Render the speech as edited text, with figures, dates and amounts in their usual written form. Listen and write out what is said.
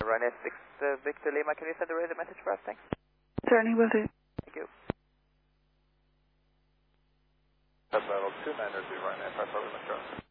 Ryanair 6 Victor Lima, can you send a radio message for us? Thanks. Certainly will do. Thank you. Level 2 Ryanair 5 Lima,